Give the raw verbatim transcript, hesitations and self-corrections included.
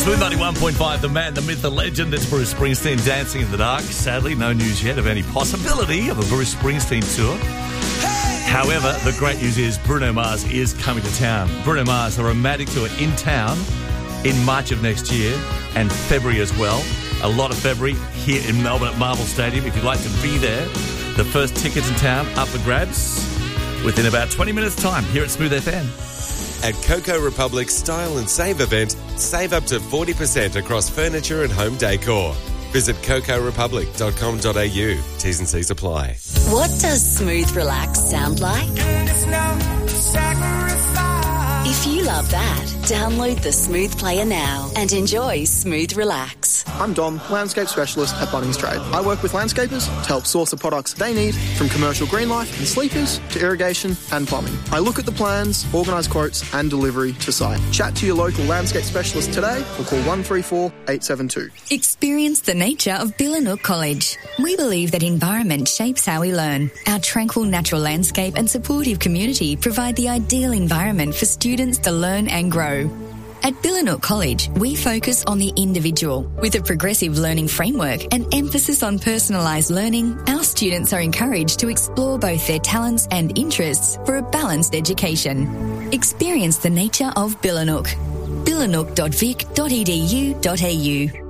Smooth ninety-one point five, the man, the myth, the legend. It's Bruce Springsteen dancing in the dark. Sadly, no news yet of any possibility of a Bruce Springsteen tour. However, the great news is Bruno Mars is coming to town. Bruno Mars, the romantic tour in town in March of next year and February as well. A lot of February here in Melbourne at Marvel Stadium. If you'd like to be there, the first tickets in town up for grabs within about twenty minutes' time here at Smooth F M. At Coco Republic's Style and Save event, save up to forty percent across furniture and home decor. Visit coco republic dot com dot a u. T's and C's apply. What does Smooth Relax sound like? If you love that, download the Smooth Player now and enjoy Smooth Relax. I'm Dom, landscape specialist at Bunnings Trade. I work with landscapers to help source the products they need, from commercial green life and sleepers to irrigation and plumbing. I look at the plans, organise quotes and delivery to site. Chat to your local landscape specialist today or call one three four, eight seven two. Experience the nature of Billanook College. We believe that environment shapes how we learn. Our tranquil natural landscape and supportive community provide the ideal environment for students to learn and grow. At Billanook College, we focus on the individual. With a progressive learning framework and emphasis on personalised learning, our students are encouraged to explore both their talents and interests for a balanced education. Experience the nature of Billanook. billanook dot vic dot e d u dot a u